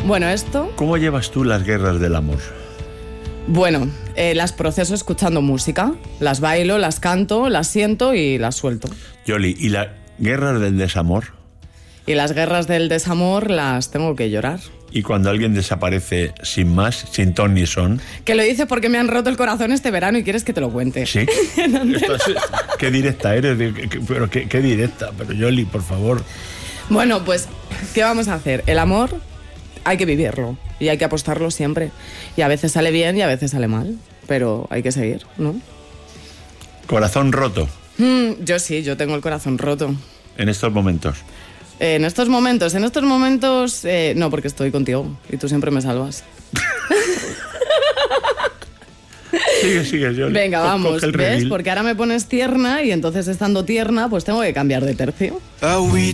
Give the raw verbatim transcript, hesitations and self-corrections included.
Bueno, esto... ¿Cómo llevas tú las guerras del amor? Bueno, eh, las proceso escuchando música. Las bailo, las canto, las siento y las suelto. Yoli, ¿y las guerras del desamor? Y las guerras del desamor las tengo que llorar. ¿Y cuando alguien desaparece sin más, sin ton ni son? Que lo dices porque me han roto el corazón este verano y quieres que te lo cuente. ¿Sí? Estás, qué directa eres, pero qué, qué directa. Pero Yoli, por favor. Bueno, pues, ¿qué vamos a hacer? El amor hay que vivirlo y hay que apostarlo siempre. Y a veces sale bien y a veces sale mal, pero hay que seguir, ¿no? Corazón roto. Mm, yo sí, yo tengo el corazón roto. En estos momentos. Eh, en estos momentos, en estos momentos, eh, no, porque estoy contigo y tú siempre me salvas. Sigue, sigue, Yoli. Venga, vamos, Coge el ¿ves? reveal. Porque ahora me pones tierna y entonces estando tierna, pues tengo que cambiar de tercio.